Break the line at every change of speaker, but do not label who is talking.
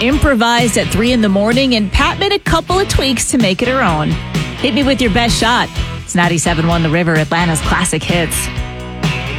improvised at 3 a.m. and Pat made a couple of tweaks to make it her own. Hit me with your best shot. It's 97.1 The River, Atlanta's classic hits.